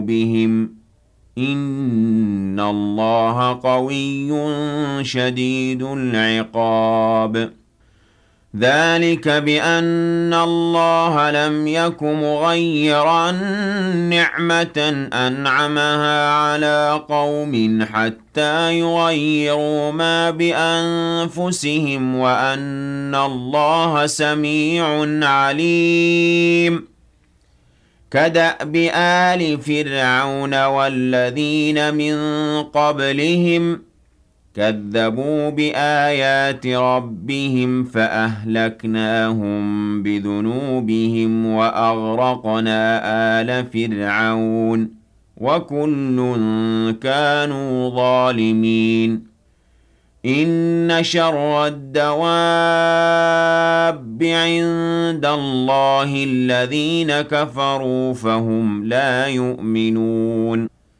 بِهِمْ ۚ إِنَّ اللَّهَ قَوِيٌّ شَدِيدُ الْعِقَابِ. ذَلِكَ بِأَنَّ اللَّهَ لَمْ يَكُ مُغَيِّرًا نِّعْمَةً أَنْعَمَهَا عَلَىٰ قَوْمٍ حَتَّىٰ يُغَيِّرُوا مَا بِأَنفُسِهِمْ وَأَنَّ اللَّهَ سَمِيعٌ عَلِيمٌ. كَدَأْبِ آلِ فِرْعَوْنَ وَالَّذِينَ مِن قَبْلِهِمْ ۚ كَذَّبُوا بِآيَاتِ رَبِّهِمْ فَأَهْلَكْنَاهُم بِذُنُوبِهِمْ وَأَغْرَقْنَا آلَ فِرْعَوْنَ ۚ وَكُلٌّ كَانُوا ظَالِمِينَ. إِنَّ شَرَّ الدَّوَابِّ عِندَ اللَّهِ الَّذِينَ كَفَرُوا فَهُمْ لَا يُؤْمِنُونَ